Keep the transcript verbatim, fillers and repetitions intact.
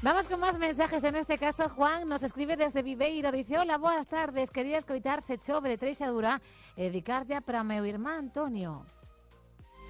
Vamos con más mensajes. En este caso, Juan nos escribe desde Viveiro. Dice, hola, boas tardes. Quería escoitar Se chove de Treixadura e dedicar ya para meu irmán Antonio.